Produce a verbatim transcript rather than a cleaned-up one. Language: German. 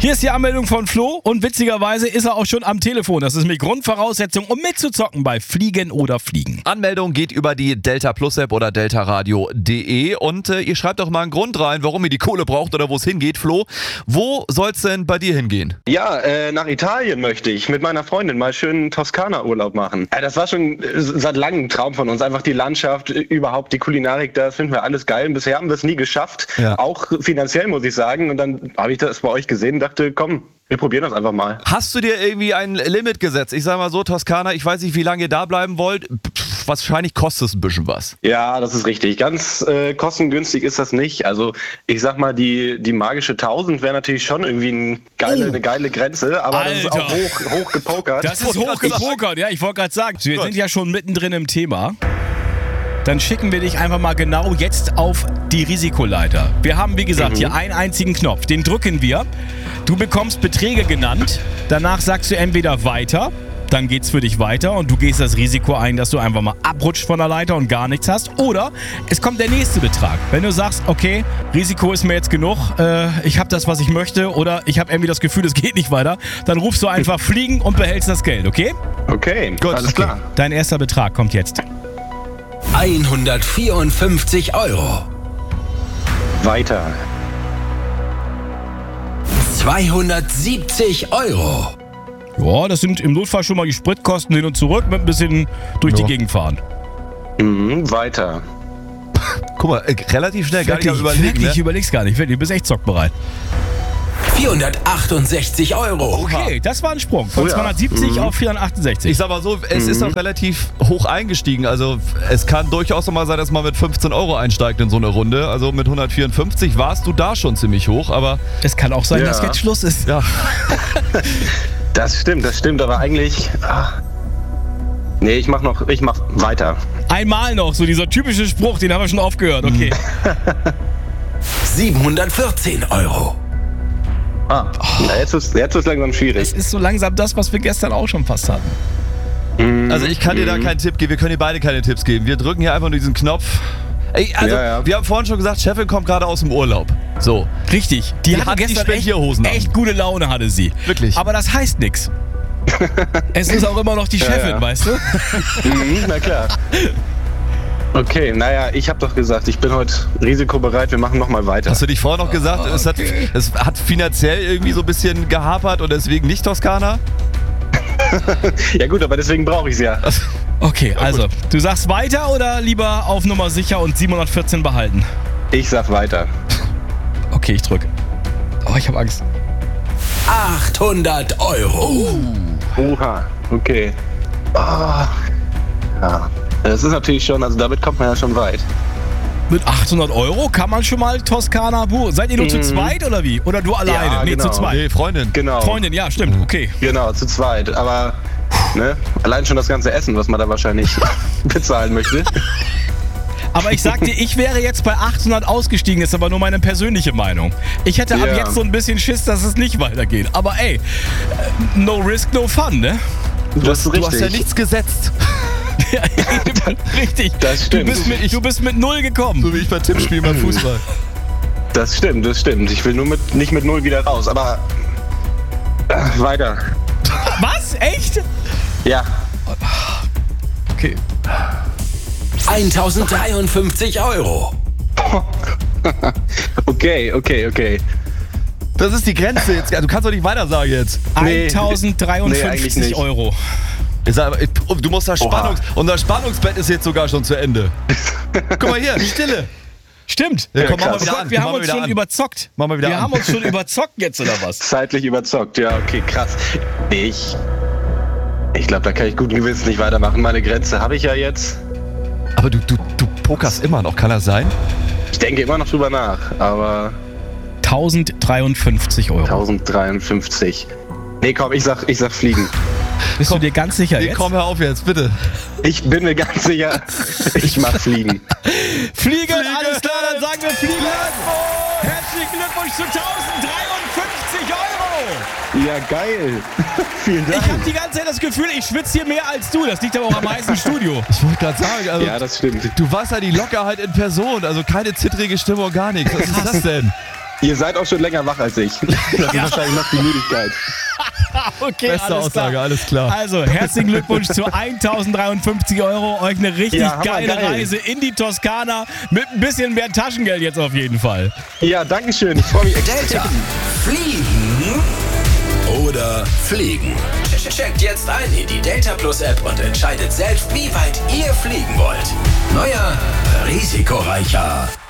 Hier ist die Anmeldung von Flo und witzigerweise ist er auch schon am Telefon. Das ist nämlich Grundvoraussetzung, um mitzuzocken bei Fliegen oder Fliegen. Anmeldung geht über die Delta Plus App oder deltaradio punkt de und äh, ihr schreibt doch mal einen Grund rein, warum ihr die Kohle braucht oder wo es hingeht. Flo, wo soll's denn bei dir hingehen? Ja, äh, nach Italien möchte ich mit meiner Freundin mal schön Toskana-Urlaub machen. Ja, das war schon äh, seit langem ein Traum von uns. Einfach die Landschaft, äh, überhaupt die Kulinarik, das finden wir alles geil. Und bisher haben wir es nie geschafft, Ja. auch finanziell muss ich sagen. Und dann habe ich das bei euch gesehen und dachte, komm, wir probieren das einfach mal. Hast du dir irgendwie ein Limit gesetzt? Ich sag mal so, Toskana, ich weiß nicht, wie lange ihr da bleiben wollt. Pff, wahrscheinlich kostet es ein bisschen was. Ja, das ist richtig. Ganz äh, kostengünstig ist das nicht. Also ich sag mal, die, die magische tausend wäre natürlich schon irgendwie ein geile, Oh. eine geile Grenze, aber das ist Alter. auch hoch, hoch gepokert. Das ist hochgepokert, ja, ich wollte gerade sagen, wir sind ja schon mittendrin im Thema. Dann schicken wir dich einfach mal genau jetzt auf die Risikoleiter. Wir haben, wie gesagt, Mhm. hier einen einzigen Knopf. Den drücken wir. Du bekommst Beträge genannt. Danach sagst du entweder weiter, dann geht's für dich weiter und du gehst das Risiko ein, dass du einfach mal abrutscht von der Leiter und gar nichts hast. Oder es kommt der nächste Betrag. Wenn du sagst, okay, Risiko ist mir jetzt genug, äh, ich habe das, was ich möchte, oder ich habe irgendwie das Gefühl, es geht nicht weiter, dann rufst du einfach Fliegen und behältst das Geld, okay? Okay, Gut, alles okay. klar. Dein erster Betrag kommt jetzt. hundertvierundfünfzig Euro. Weiter. zweihundertsiebzig Euro. Ja, das sind im Notfall schon mal die Spritkosten hin und zurück mit ein bisschen durch die Ja. Gegend fahren. Mhm, weiter. Guck mal, äh, relativ schnell, gar nicht am Wirklich, Überlegen. wirklich, Ne? ich überleg's gar nicht. Wirklich, du bist echt zockbereit. vierhundertachtundsechzig Euro. Okay, das war ein Sprung. Von Oh ja. zweihundertsiebzig Mhm. auf vierhundertachtundsechzig. Ich sag mal so, es ist auch relativ hoch eingestiegen. Also es kann durchaus noch mal sein, dass man mit fünfzehn Euro einsteigt in so eine Runde. Also mit hundertvierundfünfzig warst du da schon ziemlich hoch, aber Es kann auch sein, Ja. dass jetzt Schluss ist. ja. Das stimmt, das stimmt, aber eigentlich. Ah. Nee, ich mach noch, ich mach weiter. Einmal noch, so dieser typische Spruch, den haben wir schon aufgehört. Okay. siebenhundertvierzehn Euro. Ah, ja, jetzt ist jetzt ist langsam Es schwierig. ist so langsam das, was wir gestern auch schon fast hatten. Also ich kann dir da keinen Tipp geben, wir können dir beide keine Tipps geben. Wir drücken hier einfach nur diesen Knopf. Ey, also Ja, ja. wir haben vorhin schon gesagt, Chefin kommt gerade aus dem Urlaub. So. Richtig. Die, Die hatte hat die gestern echt, Spendierhosen an. echt gute Laune, hatte sie. Wirklich. Aber das heißt nichts. Es ist auch immer noch die Chefin, ja. weißt du? Mhm, na klar. Okay, naja, ich habe doch gesagt, ich bin heute risikobereit, wir machen nochmal weiter. Hast du dich vorher noch gesagt, es, hat, es hat finanziell irgendwie so ein bisschen gehapert und deswegen nicht Toskana? Ja gut, aber deswegen brauche ich es ja. Okay, also, du sagst weiter oder lieber auf Nummer sicher und siebenhundertvierzehn behalten? Ich sag weiter. Okay, ich drück. Oh, ich habe Angst. achthundert Euro. Oha, okay. Ah, ja, das ist natürlich schon, also damit kommt man ja schon weit. Mit achthundert Euro kann man schon mal Toskana buchen. Seid ihr nur zu zweit oder wie? Oder du alleine? Ja, nee, genau. zu zweit. Nee, Freundin. Genau. Freundin, ja, stimmt. Okay. Genau, zu zweit. Aber ne, allein schon das ganze Essen, was man da wahrscheinlich bezahlen möchte. Aber ich sag dir, ich wäre jetzt bei achthundert ausgestiegen, ist aber nur meine persönliche Meinung. Ich hätte ab Ja. jetzt so ein bisschen Schiss, dass es nicht weitergeht. Aber ey, äh, no risk, no fun, ne? Du hast, Das ist du hast ja richtig. nichts gesetzt. Ja, eben, richtig. Das stimmt. Du bist mit, du bist mit null gekommen. So wie ich bei Tippspielen beim Fußball. Das stimmt, das stimmt. Ich will nur mit, nicht mit null wieder raus, aber äh, weiter. Was? Echt? Ja, Okay. tausenddreiundfünfzig Euro. okay, okay, okay. Das ist die Grenze jetzt. Du kannst doch nicht weiter sagen jetzt. Nee. Nee, eigentlich tausenddreiundfünfzig nicht. Euro. Ich sag, aber, ich- du musst das Oha. Spannungs... Unser Spannungsbett ist jetzt sogar schon zu Ende. Guck mal hier, Stille. Stimmt. Ja, komm, krass. mach mal wieder an. Wir Mach haben mal uns wieder schon an. überzockt. Mach mal wieder Wir an. haben uns schon überzockt jetzt, oder was? Zeitlich überzockt, ja, okay, krass. Nee, ich ich glaube, da kann ich guten Gewissens nicht weitermachen. Meine Grenze habe ich ja jetzt. Aber du, du, du pokerst immer noch, kann das sein? Ich denke immer noch drüber nach, aber tausenddreiundfünfzig Euro. tausenddreiundfünfzig. Nee, komm, ich sag, ich sag fliegen. Bist du dir ganz sicher Nee, jetzt? komm, hör auf jetzt, bitte. Ich bin mir ganz sicher, ich mach fliegen. Fliegen, alles klar, dann sagen wir Fliegen. Herzlichen Glückwunsch zu tausenddreiundfünfzig Euro. Ja, geil. Vielen Ich Dank. habe die ganze Zeit das Gefühl, ich schwitze hier mehr als du. Das liegt aber auch am heißen Studio. Ich wollte gerade sagen, also, Ja, das stimmt. du warst ja die Lockerheit in Person, also keine zittrige Stimmung, gar nichts. Was ist das denn? Ihr seid auch schon länger wach als ich. Das ist wahrscheinlich noch die Müdigkeit. Okay, Beste alles Aussage, klar. alles klar. Also, herzlichen Glückwunsch zu eintausenddreiundfünfzig Euro. Euch eine richtig Ja, hammer geile geil. Reise in die Toskana mit ein bisschen mehr Taschengeld jetzt auf jeden Fall. Ja, danke schön. Ich freue mich Delta. extrem. Fliegen oder fliegen? Checkt jetzt ein in die Delta Plus App und entscheidet selbst, wie weit ihr fliegen wollt. Neuer, risikoreicher